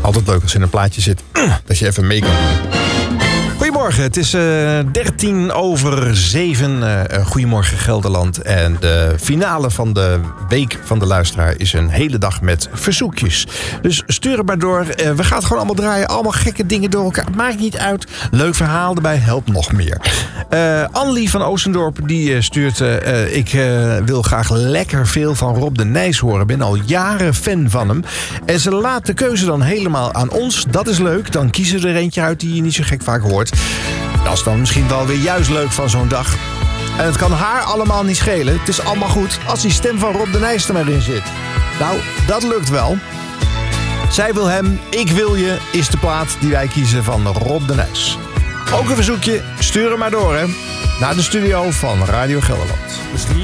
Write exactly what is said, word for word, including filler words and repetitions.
Altijd leuk als je in een plaatje zit, dat je even mee kan doen. Goedemorgen, het is uh, dertien over zeven. Uh, goedemorgen Gelderland. En de finale van de Week van de Luisteraar is een hele dag met verzoekjes. Dus stuur het maar door. Uh, we gaan het gewoon allemaal draaien. Allemaal gekke dingen door elkaar. Maakt niet uit. Leuk verhaal erbij. Helpt nog meer. Uh, Annelie van Oostendorp die uh, stuurt... Uh, ik uh, wil graag lekker veel van Rob de Nijs horen. Ben al jaren fan van hem. En ze laat de keuze dan helemaal aan ons. Dat is leuk. Dan kiezen we er eentje uit die je niet zo gek vaak hoort. Dat is dan misschien wel weer juist leuk van zo'n dag. En het kan haar allemaal niet schelen. Het is allemaal goed als die stem van Rob de Nijs er maar in zit. Nou, dat lukt wel. Zij wil hem, ik wil je, is de plaat die wij kiezen van Rob de Nijs. Ook een verzoekje, stuur hem maar door, hè. Naar de studio van Radio Gelderland. Misschien